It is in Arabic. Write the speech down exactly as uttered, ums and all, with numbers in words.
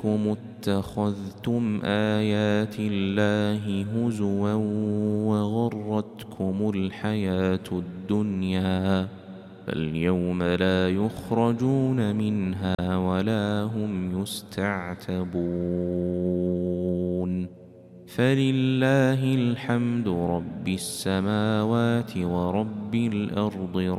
أنكم اتخذتم آيات الله هزوا وغرتكم الحياة الدنيا فاليوم لا يخرجون منها ولا هم يستعتبون فلله الحمد رب السماوات ورب الأرض